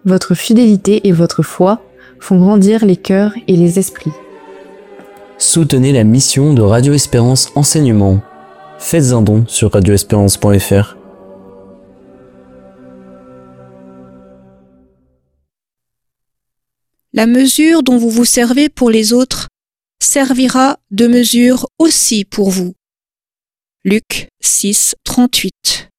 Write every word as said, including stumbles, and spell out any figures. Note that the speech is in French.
votre fidélité et votre foi font grandir les cœurs et les esprits. Soutenez la mission de Radio Espérance Enseignement. Faites un don sur radio espérance point f r. La mesure dont vous vous servez pour les autres servira de mesure aussi pour vous. Luc six, trente-huit.